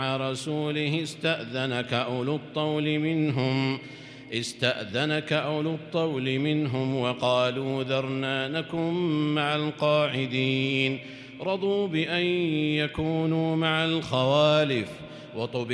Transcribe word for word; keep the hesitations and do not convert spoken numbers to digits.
رسوله استأذنك أولو الطول منهم استأذنك أولو الطول منهم وقالوا ذرنا نكن مع القاعدين رضوا بأن يكونوا مع الخوالف وطبع